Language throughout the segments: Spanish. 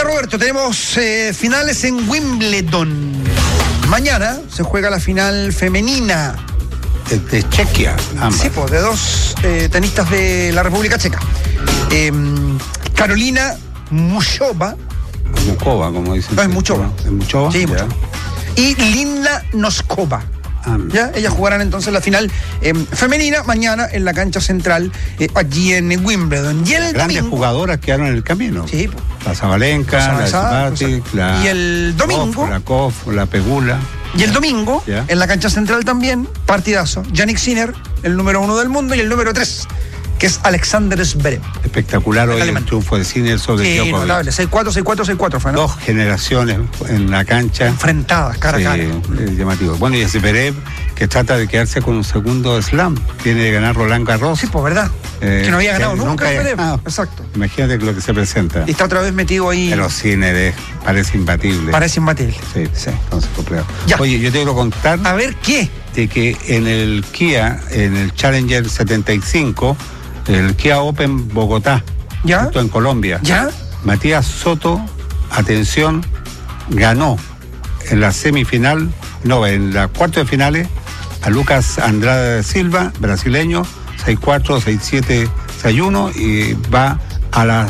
Roberto, tenemos finales en Wimbledon. Mañana se juega la final femenina. De Chequia, ambas. Sí, pues, de dos tenistas de la República Checa. Carolina Muchova. Muchova, como dicen. No, es Muchova. ¿Es Muchova? Sí, Muchova. Y Linda Noskova. ¿Ya? Ellas jugarán entonces la final femenina mañana en la cancha central allí en Wimbledon. Y el grandes domingo, jugadoras quedaron en el camino. Sí, pues. La Zabalenka, la Zipati, y el domingo, la Kof, la Pegula. Y el domingo, en la cancha central también, partidazo. Yannick Sinner, el número 1 del mundo, y el número 3, que es Alexander Zverev. Espectacular hoy el triunfo de Sinner sobre Djokovic. Notable, 6-4, 6-4, 6-4 fue, ¿no? Dos generaciones en la cancha. Enfrentadas, cara a cara. Llamativo. Bueno, y Zverev, que trata de quedarse con un segundo slam. Tiene de ganar Roland Garros. Sí, pues verdad. Que no había ganado nunca Zverev. Exacto. Imagínate lo que se presenta. Y está otra vez metido ahí. Pero Sinner parece imbatible. Parece imbatible. Sí. Entonces, complejo. Oye, yo te quiero contar. A ver, ¿qué? De que en el Kia, en el Challenger 75, el Kia Open Bogotá, esto en Colombia. Matías Soto, atención, ganó en la semifinal, en la cuarta de finales, a Lucas Andrade Silva, brasileño, 6-4, 6-7, 6-1, y va a la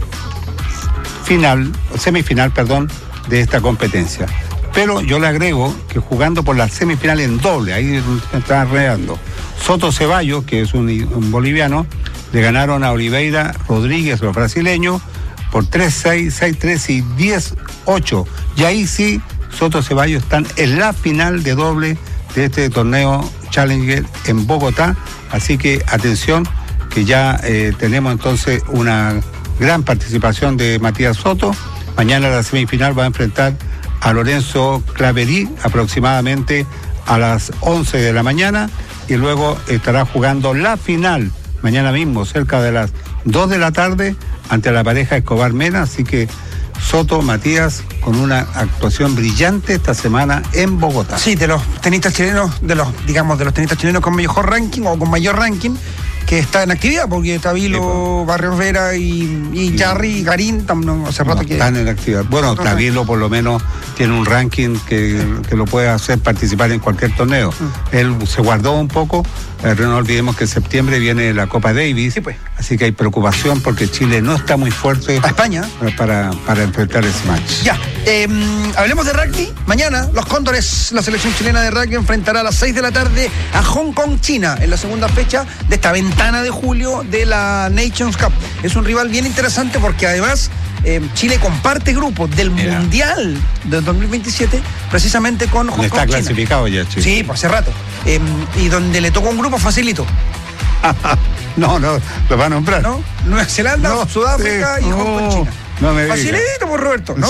semifinal, de esta competencia. Pero yo le agrego que jugando por la semifinal en doble, ahí está enredando. Soto Ceballos, que es un boliviano, le ganaron a Oliveira Rodríguez, los brasileños, por 3-6, 6-3 y 10-8. Y ahí sí, Soto Ceballos están en la final de doble de este torneo Challenger en Bogotá. Así que atención, que ya tenemos entonces una gran participación de Matías Soto. Mañana la semifinal va a enfrentar a Lorenzo Claverí aproximadamente a las 11 de la mañana y luego estará jugando la final mañana mismo cerca de las 2 de la tarde ante la pareja Escobar Mena. Así que Soto, Matías, con una actuación brillante esta semana en Bogotá. Sí, de los tenistas chilenos, de los tenistas chilenos con mejor ranking o con mayor ranking, que está en actividad, porque Tavilo, Barrios Vera y Jarry y Garín hace rato que están en actividad. Bueno, Tavilo por lo menos tiene un ranking que lo puede hacer participar en cualquier torneo. Él se guardó un poco, pero no olvidemos que en septiembre viene la Copa Davis, así que hay preocupación porque Chile no está muy fuerte a España para enfrentar ese match. Ya, hablemos de rugby. Mañana los Cóndores, la selección chilena de rugby, enfrentará a las 6 de la tarde a Hong Kong, China, en la segunda fecha de esta ventana de julio de la Nations Cup. Es un rival bien interesante porque además Chile comparte grupo del Mundial del 2027 precisamente con Hong Kong, está clasificado ya, Chile. Sí, pues hace rato. Y donde le tocó un grupo facilito. No, lo va a nombrar. ¿No? Nueva Zelanda, Sudáfrica y Hong Kong, China. No me facilito por Roberto, ¿no?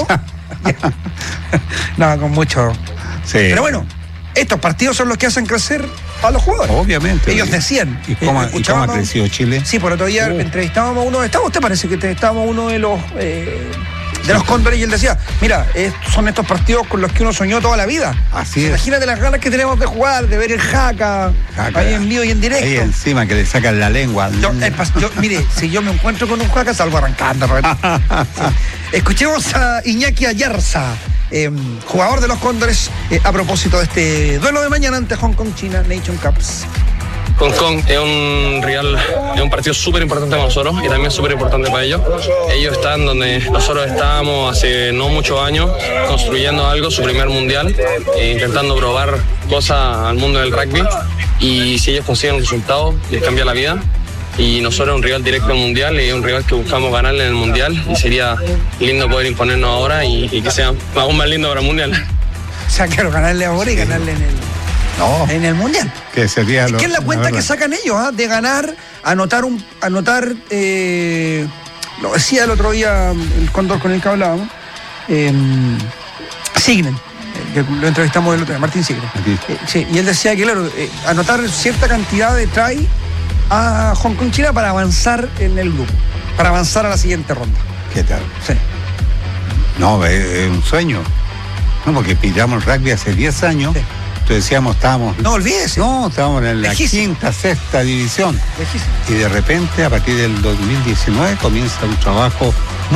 No, con mucho. Sí. Pero bueno, estos partidos son los que hacen crecer a los jugadores. Obviamente. Ellos decían. ¿Y cómo ha crecido Chile? Sí, por otro día entrevistábamos a uno. ¿Usted parece que entrevistábamos a uno de los Cóndores y él decía, mira, son estos partidos con los que uno soñó toda la vida. Así es. Imagínate las ganas que tenemos de jugar, de ver el jaca ahí en vivo y en directo. Ahí encima que le sacan la lengua. Mire, si yo me encuentro con un jaca, salgo arrancando. Escuchemos a Iñaki Ayarza, jugador de los Cóndores, a propósito de este duelo de mañana ante Hong Kong, China, Nation Cups. Hong Kong es un rival, es un partido súper importante para nosotros y también súper importante para ellos. Ellos están donde nosotros estábamos hace no muchos años, construyendo algo, su primer mundial, intentando probar cosas al mundo del rugby, y si ellos consiguen un resultado, les cambia la vida. Y nosotros un rival directo al mundial, y un rival que buscamos ganarle en el mundial, y sería lindo poder imponernos ahora y que sea aún más lindo para el mundial. O sea, quiero ganarle ahora y ganarle en el mundial. Que sería ¿Qué es la cuenta que sacan ellos, de ganar, anotar, lo decía el otro día el Cóndor con el que hablábamos, Signen, que lo entrevistamos el otro día, Martín Signen. Sí, y él decía que, claro, anotar cierta cantidad de try a Hong Kong, China para avanzar en el grupo, para avanzar a la siguiente ronda. ¿Qué tal? Sí. No, es un sueño. No, porque pillamos el rugby hace 10 años. Sí. Entonces decíamos, estábamos... No olvídese. No, estábamos en la quinta, sexta división. Y de repente, a partir del 2019, comienza un trabajo